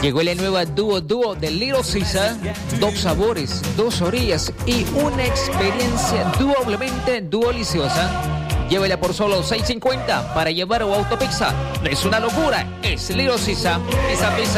Llegó la nueva Dúo de Little Caesar. 2 sabores, 2 orillas y una experiencia doblemente deliciosa. Llévela por solo $6.50 para llevar a Autopizza. No es una locura, es Little Caesar. Esa pizza